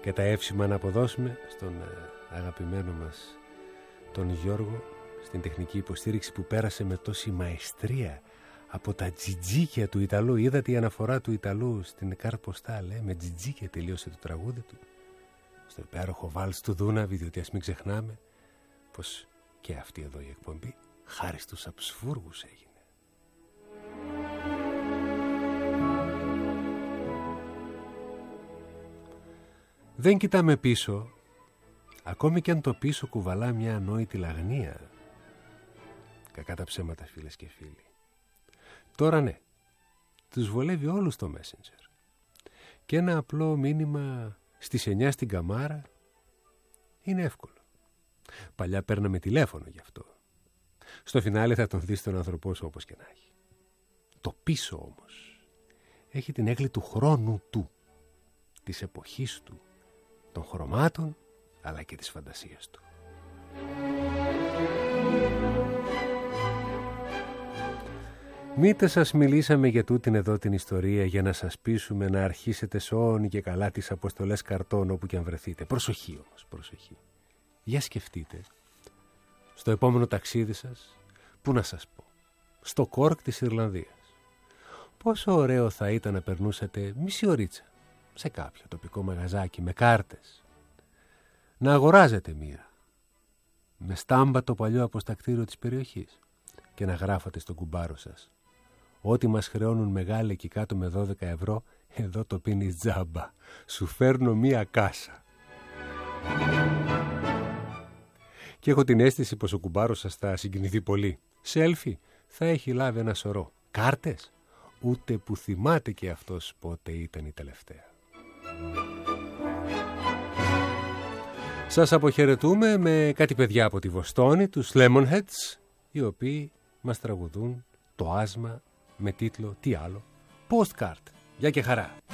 και τα εύσημα να αποδώσουμε στον αγαπημένο μας τον Γιώργο, στην τεχνική υποστήριξη που πέρασε με τόση μαεστρία από τα τζιτζίκια του Ιταλού. Είδατε η αναφορά του Ιταλού στην Κάρτ Ποστάλ, με τζιτζίκια τελείωσε το τραγούδι του, στο υπέροχο βάλς του Δούναβη, διότι ας μην ξεχνάμε πως και αυτή εδώ η εκπομπή χάρη στους Αψφούργους έγινε. Δεν κοιτάμε πίσω, ακόμη κι αν το πίσω κουβαλά μια ανόητη λαγνία. Κακά τα ψέματα, φίλες και φίλοι. Τώρα ναι, τους βολεύει όλους το Messenger. Και ένα απλό μήνυμα στις 9 στην καμάρα είναι εύκολο. Παλιά παίρναμε τηλέφωνο γι' αυτό. Στο φινάλε θα τον δεις τον άνθρωπό σου όπως και να έχει. Το πίσω όμως έχει την έγκλη του χρόνου του, της εποχής του, των χρωμάτων αλλά και της φαντασίας του. Μήτε σας μιλήσαμε για τούτην εδώ την ιστορία για να σας πείσουμε να αρχίσετε σώνει και καλά τις αποστολές καρτών όπου και αν βρεθείτε. Προσοχή όμως, προσοχή. Για σκεφτείτε, στο επόμενο ταξίδι σας, πού να σας πω, στο Κόρκ της Ιρλανδίας. Πόσο ωραίο θα ήταν να περνούσατε μισή ωρίτσα σε κάποιο τοπικό μαγαζάκι με κάρτες. Να αγοράζετε μία με στάμπα το παλιό αποστακτήριο της περιοχής και να γράφατε στον κουμπάρο σας: ό,τι μας χρεώνουν μεγάλοι εκεί κάτω με 12 ευρώ, εδώ το πίνεις τζάμπα. Σου φέρνω μία κάσα. Και έχω την αίσθηση πως ο κουμπάρος σας θα συγκινηθεί πολύ. Σέλφι θα έχει λάβει ένα σωρό. Κάρτες, ούτε που θυμάται και αυτός πότε ήταν η τελευταία. Σας αποχαιρετούμε με κάτι παιδιά από τη Βοστόνη, τους Lemonheads, οι οποίοι μας τραγουδούν το άσμα με τίτλο τι άλλο, Postcard. Γεια και χαρά.